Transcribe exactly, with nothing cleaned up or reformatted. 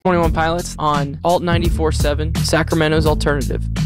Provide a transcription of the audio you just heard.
twenty-one Pilots on Alt ninety-four point seven, Sacramento's alternative.